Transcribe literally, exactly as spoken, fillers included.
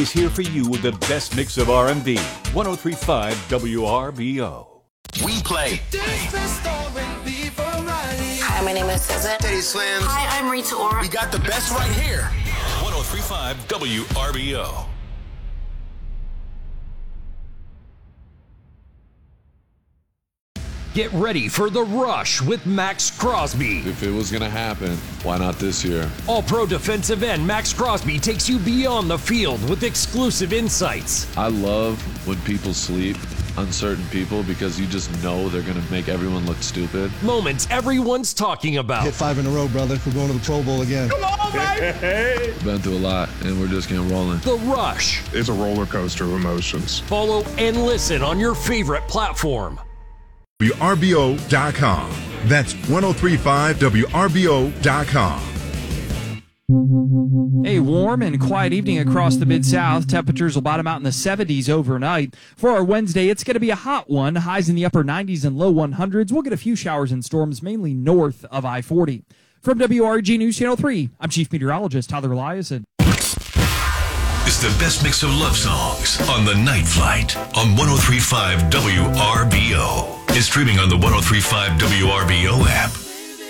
is here for you with the best mix of R and B. one oh three point five W R B O. We play. Hi, my name is Susan. Teddy Slim. Hi, I'm Rita Ora. We got the best right here. one oh three point five W R B O. Get ready for The Rush with Max Crosby. If it was going to happen, why not this year? All-pro defensive end Max Crosby takes you beyond the field with exclusive insights. I love when people sleep, uncertain people, because you just know they're going to make everyone look stupid. Moments everyone's talking about. Hit five in a row, brother. We're going to the Pro Bowl again. Come on, baby! Been through a lot, and we're just getting rolling. The Rush. It's a roller coaster of emotions. Follow and listen on your favorite platform. W R B O dot com. That's one oh three point five W R B O dot com. A warm and quiet evening across the Mid-South. Temperatures will bottom out in the seventies overnight. For our Wednesday, it's going to be a hot one. Highs in the upper nineties and low hundreds. We'll get a few showers and storms, mainly north of I forty. From W R G News Channel three, I'm Chief Meteorologist Tyler Eliason. It's the best mix of love songs on The Night Flight on one oh three point five W R B O. It's streaming on the one oh three point five W R B O app.